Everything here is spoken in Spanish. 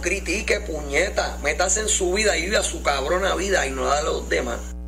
critique, puñeta. Métase en su vida y viva su cabrona vida y no la de los demás.